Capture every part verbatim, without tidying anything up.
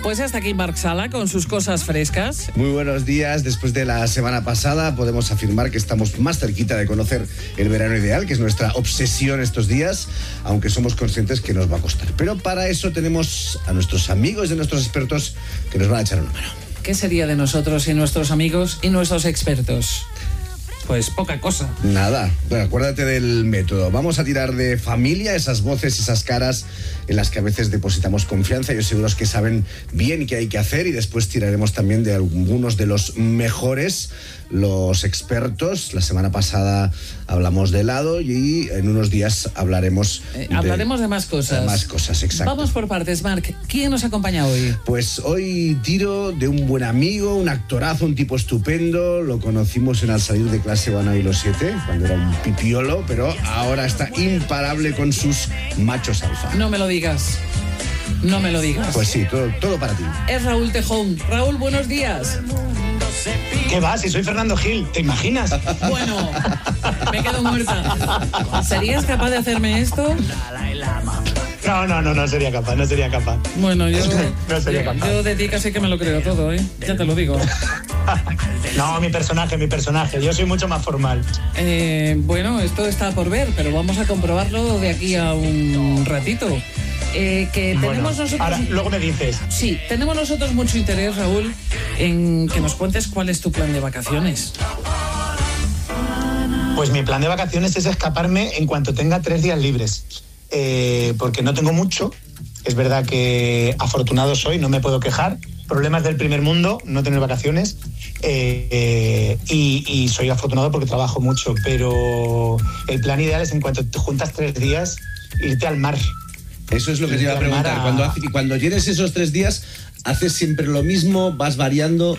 Pues hasta aquí Marc Sala con sus cosas frescas. Muy buenos días. Después de la semana pasada podemos afirmar que estamos más cerquita de conocer el verano ideal, que es nuestra obsesión estos días, aunque somos conscientes que nos va a costar. Pero para eso tenemos a nuestros amigos y a nuestros expertos que nos van a echar una mano. ¿Qué sería de nosotros y nuestros amigos y nuestros expertos? Pues poca cosa. Nada, bueno, acuérdate del método. Vamos a tirar de familia, esas voces, esas caras en las que a veces depositamos confianza. Yo seguros que saben bien qué hay que hacer, y después tiraremos también de algunos de los mejores, los expertos. La semana pasada hablamos de helado y en unos días hablaremos eh, de, hablaremos de más cosas. De más cosas, exacto. Vamos por partes, Marc. ¿Quién nos acompaña hoy? Pues hoy tiro de un buen amigo, un actorazo, un tipo estupendo. Lo conocimos en Al salir de clase van a ir los siete, cuando era un pipiolo, pero ahora está imparable con sus machos alfa. No me lo digas. No me lo digas. Pues sí, todo, todo para ti. Es Raúl Tejón. Raúl, buenos días. ¿Qué va? Si soy Fernando Gil, ¿te imaginas? Bueno, me quedo muerta. ¿Serías capaz de hacerme esto? No, no, no, no sería capaz, no sería capaz. Bueno, yo, no sería yo, capaz. yo de ti casi que me lo creo todo, ¿eh? Ya te lo digo. No, mi personaje, mi personaje. Yo soy mucho más formal. Eh, bueno, esto está por ver, pero vamos a comprobarlo de aquí a un ratito. Eh, que tenemos bueno, nosotros... Ahora, luego me dices. Sí, tenemos nosotros mucho interés, Raúl, en que nos cuentes cuál es tu plan de vacaciones. Pues mi plan de vacaciones es escaparme en cuanto tenga tres días libres. Eh, porque no tengo mucho. Es verdad que afortunado soy, no me puedo quejar. Problemas del primer mundo, no tener vacaciones. Eh, eh, y, y soy afortunado porque trabajo mucho. Pero el plan ideal es en cuanto te juntas tres días, irte al mar. Eso es lo que te iba a preguntar. A... Cuando, cuando tienes esos tres días, ¿haces siempre lo mismo? ¿Vas variando?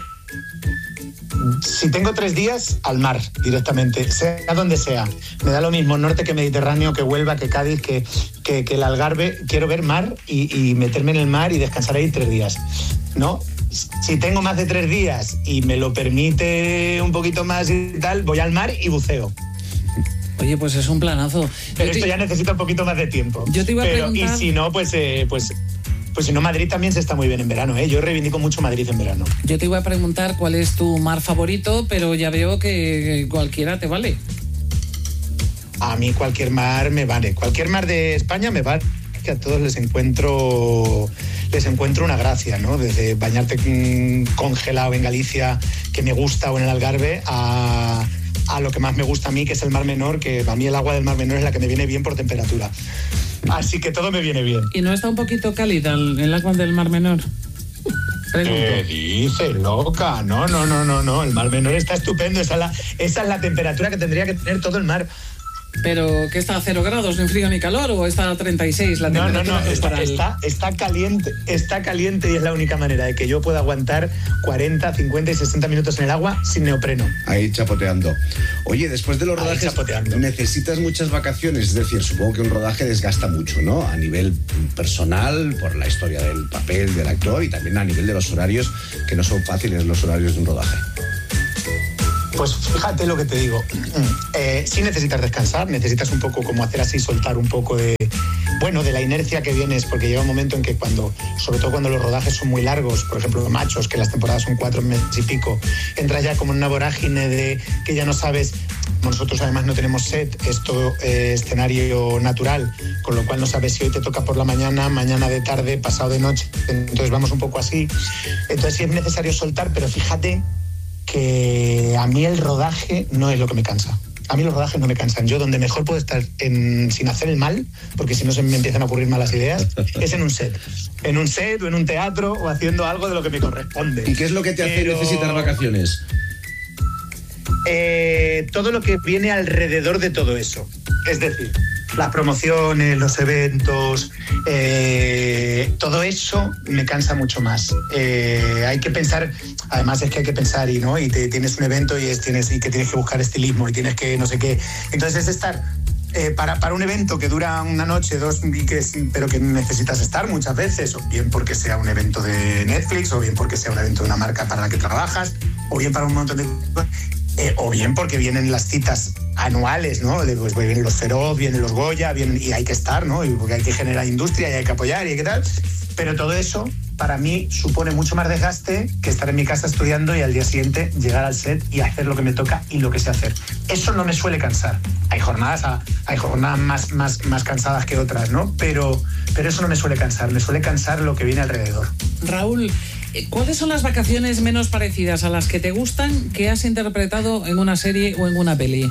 Si tengo tres días, al mar directamente, sea donde sea. Me da lo mismo norte que Mediterráneo, que Huelva, que Cádiz, que, que, que el Algarve. Quiero ver mar y, y meterme en el mar y descansar ahí tres días, ¿no? Si tengo más de tres días y me lo permite un poquito más y tal, voy al mar y buceo. Oye, pues es un planazo. Pero te... esto ya necesita un poquito más de tiempo. Yo te iba a Pero, preguntar... Y si no, pues... Eh, pues Pues si no, Madrid también se está muy bien en verano, ¿eh? Yo reivindico mucho Madrid en verano. Yo te iba a preguntar cuál es tu mar favorito, pero ya veo que cualquiera te vale. A mí cualquier mar me vale. Cualquier mar de España me vale. Que a todos les encuentro les encuentro una gracia, ¿no? Desde bañarte congelado en Galicia, que me gusta, o en el Algarve, a... a lo que más me gusta a mí, que es el Mar Menor, que a mí el agua del Mar Menor es la que me viene bien por temperatura. Así que todo me viene bien. ¿Y no está un poquito cálida el agua del Mar Menor? Pregunto. ¿Qué dices, loca? No, no, no, no, no. El Mar Menor está estupendo. Esa es la, esa es la temperatura que tendría que tener todo el mar. ¿Pero qué está a cero grados, ni frío ni calor, o está a treinta y seis la temperatura? No, no, no, está, el... está, está caliente, está caliente, y es la única manera de que yo pueda aguantar cuarenta, cincuenta y sesenta minutos en el agua sin neopreno. Ahí chapoteando. Oye, después de los rodajes, chapoteando, necesitas muchas vacaciones, es decir, supongo que un rodaje desgasta mucho, ¿no? A nivel personal, por la historia del papel del actor, y también a nivel de los horarios, que no son fáciles los horarios de un rodaje. Pues fíjate lo que te digo, eh, sí necesitas descansar, necesitas un poco como hacer así, soltar un poco de, bueno, de la inercia que vienes, porque llega un momento en que cuando, sobre todo cuando los rodajes son muy largos, por ejemplo, Machos, que las temporadas son cuatro meses y pico, entras ya como en una vorágine de que ya no sabes. Nosotros además no tenemos set, es todo eh, escenario natural, con lo cual no sabes si hoy te toca por la mañana, mañana de tarde, pasado de noche, entonces vamos un poco así. Entonces sí es necesario soltar, pero fíjate que a mí el rodaje no es lo que me cansa. A mí los rodajes no me cansan. Yo donde mejor puedo estar en, sin hacer el mal, porque si no se me empiezan a ocurrir malas ideas, es en un set. En un set o en un teatro o haciendo algo de lo que me corresponde. ¿Y qué es lo que te hace Pero... necesitar vacaciones? Eh, todo lo que viene alrededor de todo eso. Es decir, las promociones, los eventos, eh, todo eso me cansa mucho más. Eh, hay que pensar, además es que hay que pensar y no y te, tienes un evento y, es, tienes, y que tienes que buscar estilismo y tienes que no sé qué. Entonces es estar eh, para, para un evento que dura una noche, dos, y que, pero que necesitas estar muchas veces, o bien porque sea un evento de Netflix, o bien porque sea un evento de una marca para la que trabajas, o bien para un montón de... Eh, o bien porque vienen las citas anuales, ¿no? Pues vienen los Feroz, vienen los Goya, vienen, y hay que estar, ¿no? Y porque hay que generar industria y hay que apoyar y hay que tal. Pero todo eso, para mí, supone mucho más desgaste que estar en mi casa estudiando y al día siguiente llegar al set y hacer lo que me toca y lo que sé hacer. Eso no me suele cansar. Hay jornadas, hay jornadas más, más, más cansadas que otras, ¿no? Pero, pero eso no me suele cansar, me suele cansar lo que viene alrededor. Raúl, ¿cuáles son las vacaciones menos parecidas a las que te gustan que has interpretado en una serie o en una peli?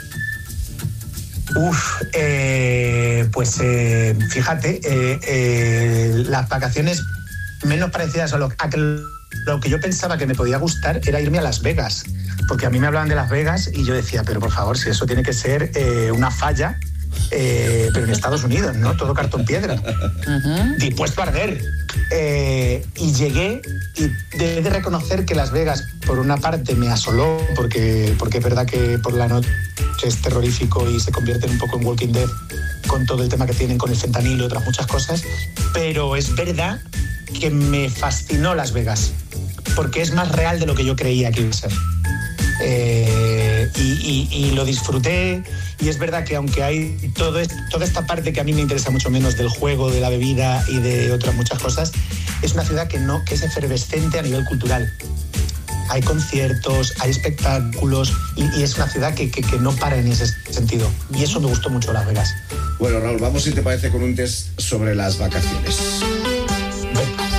Uf, eh, pues eh, fíjate, eh, eh, las vacaciones menos parecidas a lo, a que, lo que yo pensaba que me podía gustar era irme a Las Vegas, porque a mí me hablaban de Las Vegas y yo decía, pero por favor, si eso tiene que ser eh, una falla, eh, pero en Estados Unidos, ¿no? Todo cartón piedra, uh-huh. Dispuesto a arder. Eh, y llegué y debí de reconocer que Las Vegas, por una parte, me asoló, porque, porque es verdad que por la noche es terrorífico y se convierte un poco en Walking Dead con todo el tema que tienen con el fentanilo y otras muchas cosas, pero es verdad que me fascinó Las Vegas, porque es más real de lo que yo creía que iba a ser. Eh, y, y, y lo disfruté, y es verdad que aunque hay todo esto, toda esta parte que a mí me interesa mucho menos del juego, de la bebida y de otras muchas cosas, es una ciudad que, no, que es efervescente a nivel cultural. Hay conciertos, hay espectáculos y, y es una ciudad que, que, que no para en ese sentido, y eso me gustó mucho Las Vegas. Bueno, Raúl, vamos, si te parece, con un test sobre las vacaciones. Ven.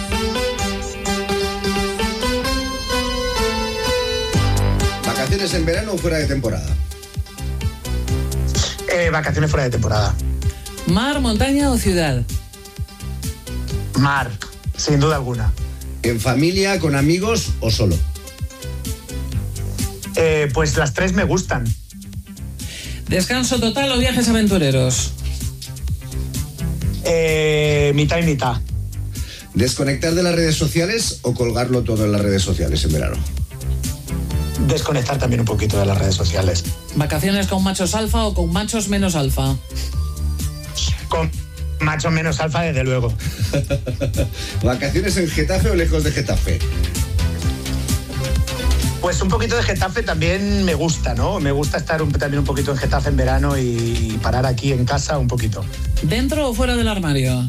¿Vacaciones en verano o fuera de temporada? Eh, vacaciones fuera de temporada. ¿Mar, montaña o ciudad? Mar, sin duda alguna. ¿En familia, con amigos o solo? Eh, pues las tres me gustan. ¿Descanso total o viajes aventureros? Eh, mitad y mitad. ¿Desconectar de las redes sociales o colgarlo todo en las redes sociales en verano? Desconectar también un poquito de las redes sociales. ¿Vacaciones con machos alfa o con machos menos alfa? Con machos menos alfa, desde luego. ¿Vacaciones en Getafe o lejos de Getafe? Pues un poquito de Getafe también me gusta, ¿no? Me gusta estar un, también un poquito en Getafe en verano y parar aquí en casa un poquito. ¿Dentro o fuera del armario?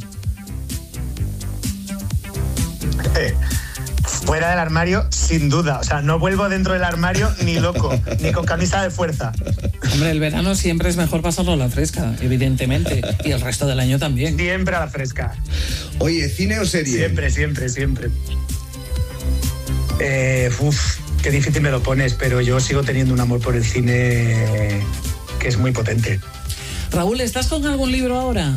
Eh. Fuera del armario, sin duda. O sea, no vuelvo dentro del armario ni loco, ni con camisa de fuerza. Hombre, el verano siempre es mejor pasarlo a la fresca, evidentemente. Y el resto del año también. Siempre a la fresca. Oye, ¿cine o serie? Siempre, siempre, siempre. Eh, uf, qué difícil me lo pones, pero yo sigo teniendo un amor por el cine que es muy potente. Raúl, ¿estás con algún libro ahora?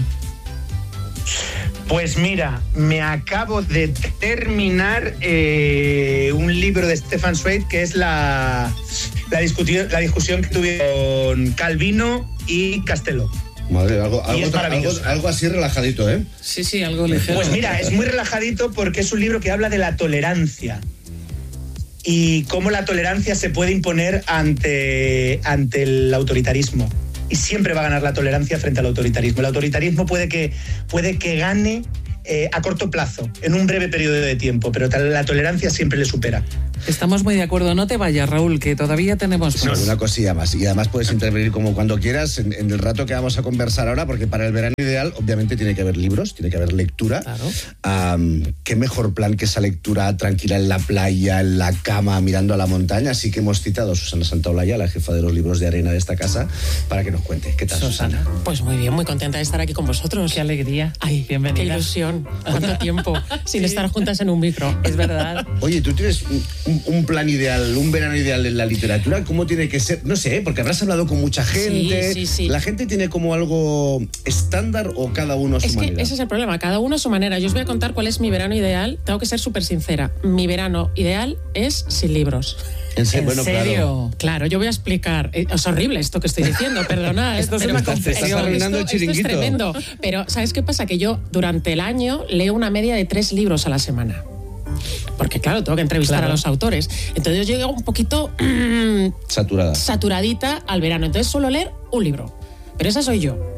Pues mira, me acabo de terminar eh, un libro de Stefan Zweig, que es la, la, discusión, la discusión que tuvieron Calvino y Castelo. Madre, algo, y algo, algo, algo así relajadito, ¿eh? Sí, sí, algo ligero. Pues mira, es muy relajadito porque es un libro que habla de la tolerancia y cómo la tolerancia se puede imponer ante, ante el autoritarismo. Y siempre va a ganar la tolerancia frente al autoritarismo. El autoritarismo puede que, puede que gane eh, a corto plazo, en un breve periodo de tiempo, pero la tolerancia siempre le supera. Estamos muy de acuerdo. No te vayas, Raúl, que todavía tenemos más. Una cosilla más. Y además puedes intervenir como cuando quieras en, en el rato que vamos a conversar ahora, porque para el verano ideal, obviamente, tiene que haber libros, tiene que haber lectura. Claro. Um, qué mejor plan que esa lectura tranquila en la playa, en la cama, mirando a la montaña. Así que hemos citado a Susana Santaolalla, la jefa de los libros de arena de esta casa, para que nos cuente. ¿Qué tal, Susana? Susana? Pues muy bien, muy contenta de estar aquí con vosotros. Qué alegría. Ay, bienvenida. Qué ilusión. ¿Cuánto tiempo sin sí. estar juntas en un micro? Es verdad. Oye, ¿tú tienes un, un plan ideal, un verano ideal en la literatura? ¿Cómo tiene que ser? No sé, porque habrás hablado con mucha gente. Sí, sí, sí. ¿La gente tiene como algo estándar o cada uno a su es manera? Es que ese es el problema, cada uno a su manera. Yo os voy a contar cuál es mi verano ideal. Tengo que ser súper sincera. Mi verano ideal es sin libros. ¿En serio? ¿En Bueno, serio? Claro. Claro, yo voy a explicar. Es horrible esto que estoy diciendo, perdonad. Esto es pero una estás, confesión. estás arruinando esto, el chiringuito. Esto es tremendo. Pero ¿sabes qué pasa? Que yo durante el año leo una media de tres libros a la semana. Porque claro, tengo que entrevistar claro. a los autores. Entonces yo llego un poquito mmm, saturada. Saturadita al verano. Entonces suelo leer un libro. Pero esa soy yo.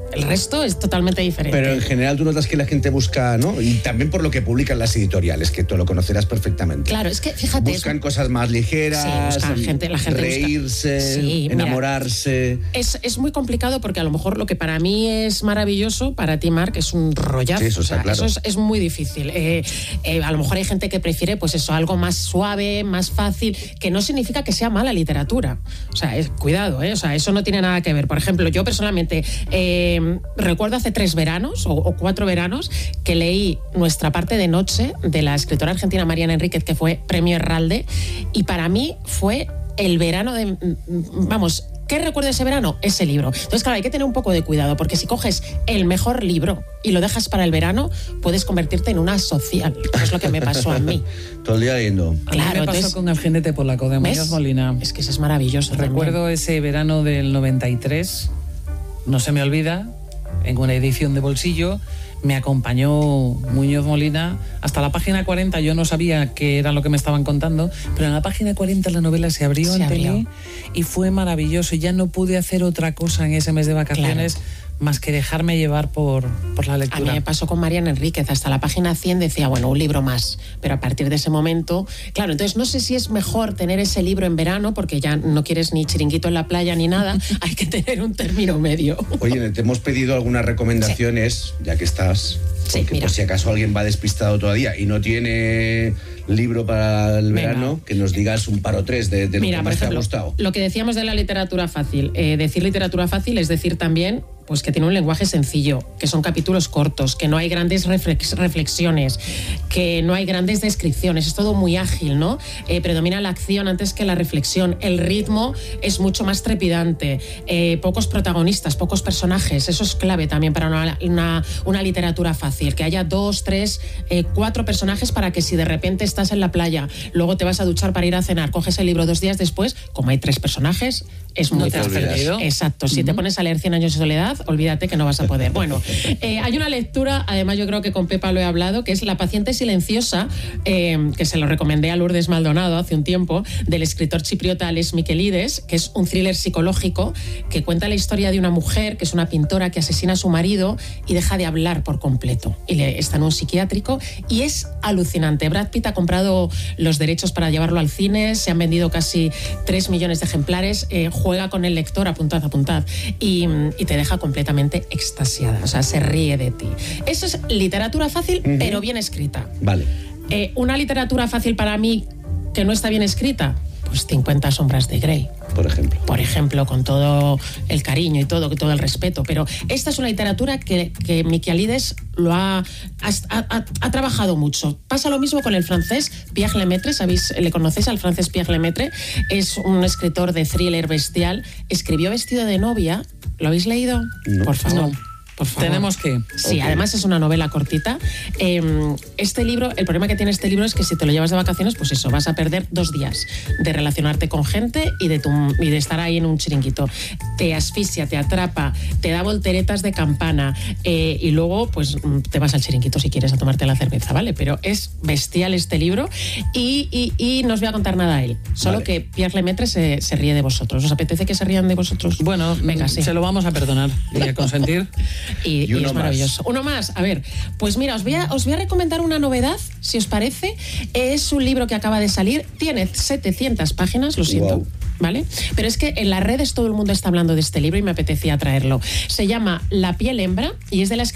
El resto es totalmente diferente. Pero en general tú notas que la gente busca, ¿no? Y también por lo que publican las editoriales, que tú lo conocerás perfectamente. Claro, es que fíjate... Buscan es... cosas más ligeras, sí, buscan gente, la gente reírse, busca... sí, enamorarse... Mira, es, es muy complicado porque a lo mejor lo que para mí es maravilloso, para ti, Marc, es un rollazo. Sí, eso está o sea, claro. Eso es, es muy difícil. Eh, eh, a lo mejor hay gente que prefiere, pues eso, algo más suave, más fácil, que no significa que sea mala literatura. O sea, es, cuidado, ¿eh? O sea, eso no tiene nada que ver. Por ejemplo, yo personalmente eh, recuerdo hace tres veranos o, o cuatro veranos que leí Nuestra parte de noche de la escritora argentina Mariana Enríquez, que fue premio Herralde, y para mí fue el verano de... Vamos... ¿Qué recuerdo de ese verano? Ese libro. Entonces, claro, hay que tener un poco de cuidado, porque si coges el mejor libro y lo dejas para el verano, puedes convertirte en una social. Que es lo que me pasó a mí. Todo el día leyendo. Claro, a mí me pasó entonces, con El jinete polaco de Muñoz Molina. Es que eso es maravilloso. Recuerdo también. ese verano del noventa y tres, no se me olvida, en una edición de bolsillo, me acompañó Muñoz Molina hasta la página cuarenta. Yo no sabía qué era lo que me estaban contando, pero en la página cuarenta la novela se abrió se ante abrió. mí y fue maravilloso. Ya no pude hacer otra cosa en ese mes de vacaciones, claro, más que dejarme llevar por, por la lectura. A mí me pasó con Mariana Enríquez. Hasta la página cien decía, bueno, un libro más. Pero a partir de ese momento... Claro, entonces no sé si es mejor tener ese libro en verano, porque ya no quieres ni chiringuito en la playa ni nada. Hay que tener un término medio. Oye, te hemos pedido algunas recomendaciones, sí, ya que estás... Sí, porque mira. Por si acaso alguien va despistado todavía y no tiene libro para el Venga. verano, que nos digas un par o tres de, de lo Mira, que por más ejemplo, te ha gustado. Lo que decíamos de la literatura fácil. Eh, decir literatura fácil es decir también pues que tiene un lenguaje sencillo, que son capítulos cortos, que no hay grandes reflex, reflexiones, que no hay grandes descripciones, es todo muy ágil, ¿no? Eh, predomina la acción antes que la reflexión, el ritmo es mucho más trepidante, eh, pocos protagonistas, pocos personajes, eso es clave también para una, una, una literatura fácil, que haya dos, tres, eh, cuatro personajes para que si de repente estás en la playa, luego te vas a duchar para ir a cenar, coges el libro dos días después, como hay tres personajes, es muy no te has fácil. perdido. Exacto, si uh-huh. te pones a leer Cien años de soledad, olvídate que no vas a poder. Bueno, eh, hay una lectura, además yo creo que con Pepa lo he hablado, que es La paciente silenciosa, eh, que se lo recomendé a Lourdes Maldonado hace un tiempo, del escritor chipriota Ales Miquelides, que es un thriller psicológico que cuenta la historia de una mujer que es una pintora que asesina a su marido y deja de hablar por completo. Y le, está en un psiquiátrico y es alucinante. Brad Pitt ha comprado los derechos para llevarlo al cine, se han vendido casi tres millones de ejemplares, eh, juega con el lector, apuntad, apuntad, y, y te deja completamente extasiada, o sea, se ríe de ti. Eso es literatura fácil, uh-huh. pero bien escrita. Vale. Eh, una literatura fácil para mí que no está bien escrita, pues cincuenta sombras de Grey. Por ejemplo. Por ejemplo, con todo el cariño y todo, todo el respeto. Pero esta es una literatura que, que Miquelides lo ha, ha, ha, ha trabajado mucho. Pasa lo mismo con el francés Pierre Lemaitre. ¿Sabéis? ¿Le conocéis al francés Pierre Lemaitre? Es un escritor de thriller bestial. Escribió Vestido de novia. ¿Lo habéis leído? No. Por favor. No. Por favor. Tenemos que... Sí, okay. Además es una novela cortita. Eh, este libro, el problema que tiene este libro es que si te lo llevas de vacaciones, pues eso, vas a perder dos días de relacionarte con gente y de, tu, y de estar ahí en un chiringuito. Te asfixia, te atrapa, te da volteretas de campana eh, y luego pues te vas al chiringuito si quieres a tomarte la cerveza, ¿vale? Pero es bestial este libro y, y, y no os voy a contar nada a él. Solo vale. que Pierre Lemaitre se, se ríe de vosotros. ¿Os apetece que se rían de vosotros? Bueno, venga, sí. Se lo vamos a perdonar y a consentir. Y, y, y es maravilloso. Más. Uno más, a ver, pues mira, os voy, a, os voy a recomendar una novedad, si os parece. Es un libro que acaba de salir, tiene setecientas páginas, lo siento. Wow. ¿Vale? Pero es que en las redes todo el mundo está hablando de este libro y me apetecía traerlo. Se llama La piel hembra y es de la